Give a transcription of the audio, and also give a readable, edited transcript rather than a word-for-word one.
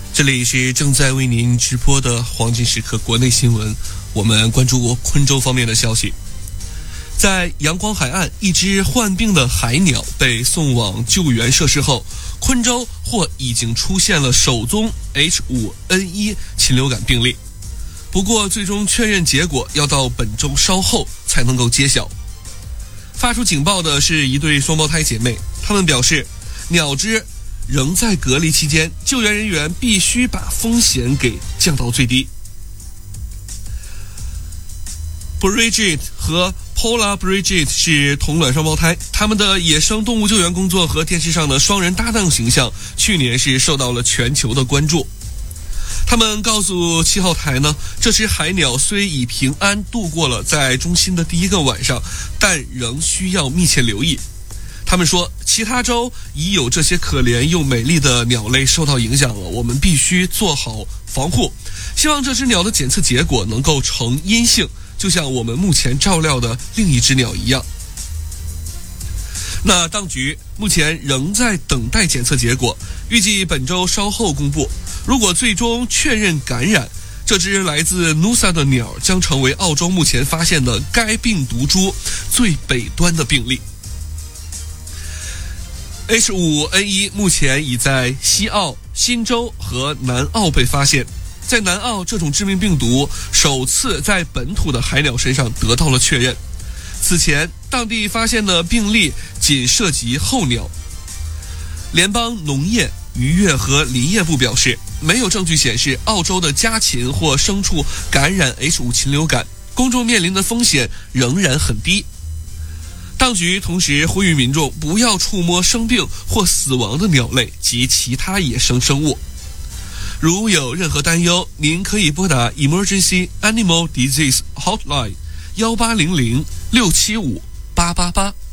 这里是正在为您直播的黄金时刻国内新闻，我们关注昆州方面的消息。在阳光海岸，一只患病的海鸟被送往救援设施后，昆州或已经出现了首宗 H5N1 禽流感病例。不过最终确认结果要到本周稍后才能够揭晓。发出警报的是一对双胞胎姐妹，她们表示鸟只仍在隔离期间，救援人员必须把风险给降到最低。Bridget 和 Paula Bridget 是同卵双胞胎，他们的野生动物救援工作和电视上的双人搭档形象去年是受到了全球的关注。他们告诉7号台呢，这只海鸟虽已平安度过了在中心的第一个晚上，但仍需要密切留意。他们说，其他州已有这些可怜又美丽的鸟类受到影响了，我们必须做好防护。希望这只鸟的检测结果能够呈阴性，就像我们目前照料的另一只鸟一样。那当局目前仍在等待检测结果，预计本周稍后公布。如果最终确认感染，这只来自 Nusa 的鸟将成为澳洲目前发现的该病毒株最北端的病例。H5N1 目前已在西澳、新州和南澳被发现。在南澳，这种致命病毒首次在本土的海鸟身上得到了确认。此前，当地发现的病例仅涉及候鸟。联邦农业、渔业和林业部表示，没有证据显示澳洲的家禽或牲畜感染 H5 禽流感，公众面临的风险仍然很低。当局同时呼吁民众不要触摸生病或死亡的鸟类及其他野生生物。如有任何担忧，您可以拨打 Emergency Animal Disease Hotline 1800-675-888。